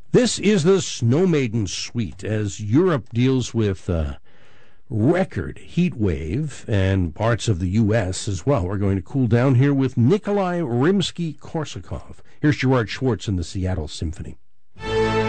This is the Snow Maiden Suite as Europe deals with record heat wave and parts of the U.S. as well. We're going to cool down here with Nikolai Rimsky-Korsakov. Here's Gerard Schwartz and the Seattle Symphony.